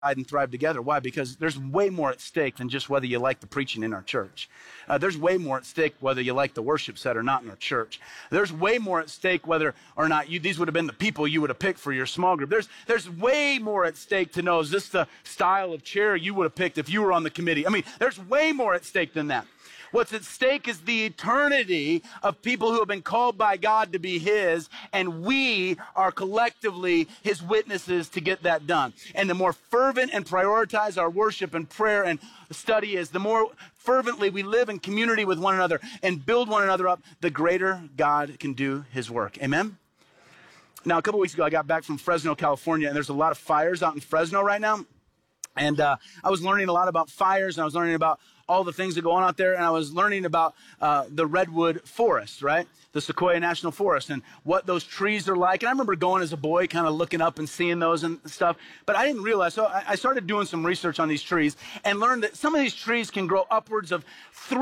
and thrive together. Why? Because there's way more at stake than just whether you like the preaching in our church. There's way more at stake whether you like the worship set or not in our church. There's way more at stake whether or not these would have been the people you would have picked for your small group. There's way more at stake to know, is this the style of chair you would have picked if you were on the committee? I mean, there's way more at stake than that. What's at stake is the eternity of people who have been called by God to be His, and we are collectively His witnesses to get that done. And the more fervent and prioritize our worship and prayer and study is, the more fervently we live in community with one another and build one another up, the greater God can do His work. Amen? Now, a couple weeks ago, I got back from Fresno, California, and there's a lot of fires out in Fresno right now. And I was learning a lot about fires, and I was learning about all the things that go on out there, and I was learning about the redwood forest, right? The Sequoia National Forest, and what those trees are like. And I remember going as a boy, kind of looking up and seeing those and stuff, but I didn't realize. So I started doing some research on these trees and learned that some of these trees can grow upwards of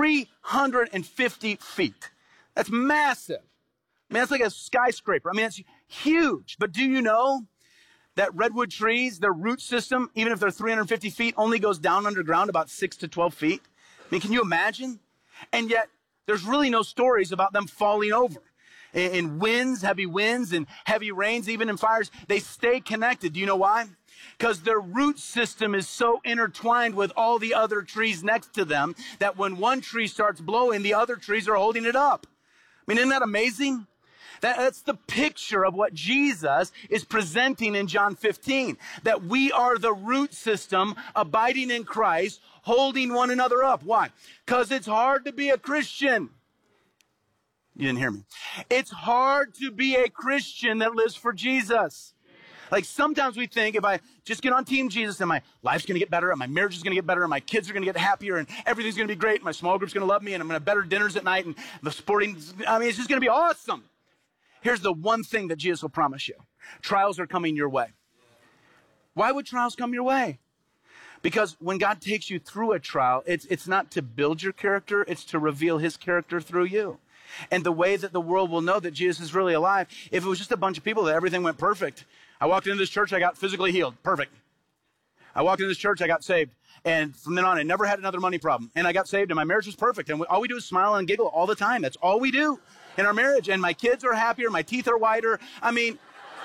350 feet. That's massive. I mean, that's like a skyscraper. I mean, it's huge. But do you know that redwood trees, their root system, even if they're 350 feet, only goes down underground about 6 to 12 feet? I mean, can you imagine? And yet, there's really no stories about them falling over. In winds, heavy winds, and heavy rains, even in fires, they stay connected. Do you know why? Because their root system is so intertwined with all the other trees next to them that when one tree starts blowing, the other trees are holding it up. I mean, isn't that amazing? That's the picture of what Jesus is presenting in John 15, that we are the root system abiding in Christ, holding one another up. Why? Because it's hard to be a Christian. You didn't hear me. It's hard to be a Christian that lives for Jesus. Like sometimes we think if I just get on Team Jesus, then my life's going to get better, and my marriage is going to get better, and my kids are going to get happier, and everything's going to be great, and my small group's going to love me, and I'm going to have better dinners at night, and the sporting, I mean, it's just going to be awesome. Here's the one thing that Jesus will promise you. Trials are coming your way. Why would trials come your way? Because when God takes you through a trial, it's not to build your character, it's to reveal His character through you. And the way that the world will know that Jesus is really alive, if it was just a bunch of people that everything went perfect. I walked into this church, I got physically healed. Perfect. I walked into this church, I got saved. And from then on, I never had another money problem. And I got saved, and my marriage was perfect. And all we do is smile and giggle all the time. That's all we do in our marriage. And my kids are happier. My teeth are whiter. I mean,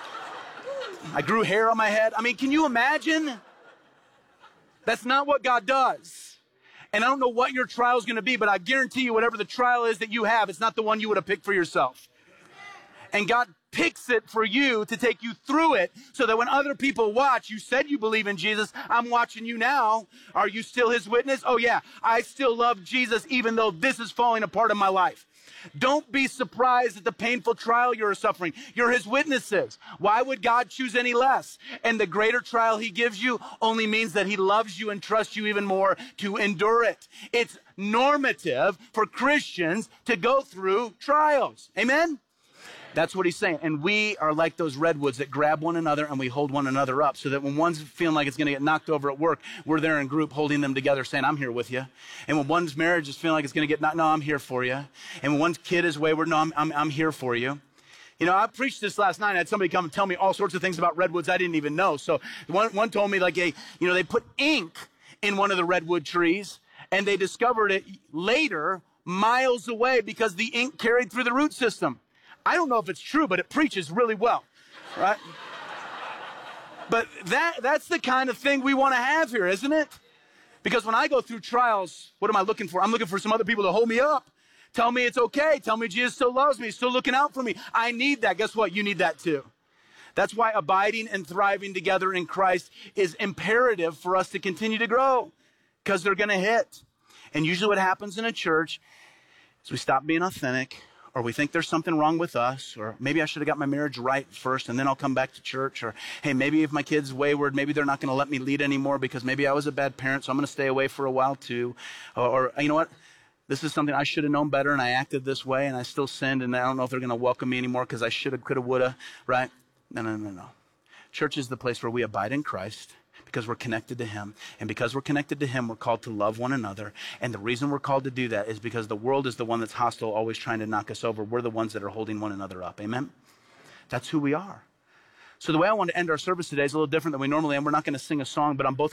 I grew hair on my head. I mean, can you imagine? That's not what God does. And I don't know what your trial is going to be, but I guarantee you whatever the trial is that you have, it's not the one you would have picked for yourself. And God picks it for you to take you through it so that when other people watch, you said you believe in Jesus. I'm watching you now. Are you still His witness? Oh yeah, I still love Jesus even though this is falling apart in my life. Don't be surprised at the painful trial you're suffering. You're His witnesses. Why would God choose any less? And the greater trial He gives you only means that He loves you and trusts you even more to endure it. It's normative for Christians to go through trials. Amen? That's what He's saying. And we are like those redwoods that grab one another and we hold one another up so that when one's feeling like it's going to get knocked over at work, we're there in group holding them together saying, I'm here with you. And when one's marriage is feeling like it's going to get knocked, no, I'm here for you. And when one's kid is wayward, no, I'm here for you. You know, I preached this last night. I had somebody come and tell me all sorts of things about redwoods I didn't even know. So one told me like they put ink in one of the redwood trees and they discovered it later miles away because the ink carried through the root system. I don't know if it's true, but it preaches really well, right? But that's the kind of thing we want to have here, isn't it? Because when I go through trials, what am I looking for? I'm looking for some other people to hold me up. Tell me it's okay. Tell me Jesus still loves me, still looking out for me. I need that. Guess what? You need that too. That's why abiding and thriving together in Christ is imperative for us to continue to grow, because they're going to hit. And usually what happens in a church is we stop being authentic, or we think there's something wrong with us, or maybe I should have got my marriage right first and then I'll come back to church, or hey, maybe if my kid's wayward, maybe they're not going to let me lead anymore because maybe I was a bad parent, so I'm going to stay away for a while too. Or you know what? This is something I should have known better and I acted this way and I still sinned and I don't know if they're going to welcome me anymore because I should have, could have, would have, right? No. Church is the place where we abide in Christ, because we're connected to Him. And because we're connected to Him, we're called to love one another. And the reason we're called to do that is because the world is the one that's hostile, always trying to knock us over. We're the ones that are holding one another up. Amen? That's who we are. So the way I want to end our service today is a little different than we normally end. We're not going to sing a song, but I'm both